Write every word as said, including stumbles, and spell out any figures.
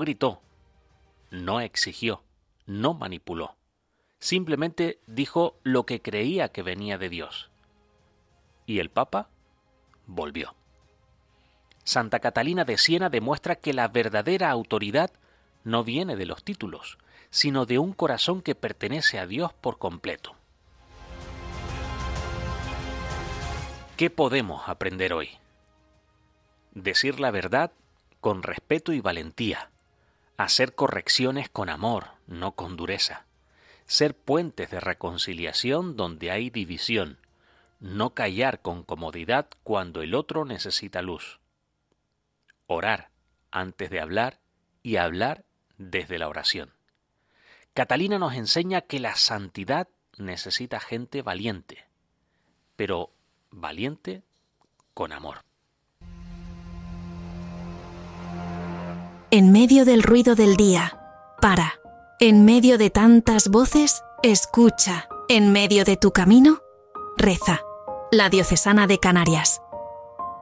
gritó, no exigió, no manipuló. Simplemente dijo lo que creía que venía de Dios. Y el Papa volvió. Santa Catalina de Siena demuestra que la verdadera autoridad no viene de los títulos, sino de un corazón que pertenece a Dios por completo. ¿Qué podemos aprender hoy? Decir la verdad con respeto y valentía, hacer correcciones con amor, no con dureza, ser puentes de reconciliación donde hay división, no callar con comodidad cuando el otro necesita luz, orar antes de hablar y hablar desde la oración. Catalina nos enseña que la santidad necesita gente valiente, pero valiente con amor. En medio del ruido del día, para. En medio de tantas voces, escucha. En medio de tu camino, reza. La Diocesana de Canarias.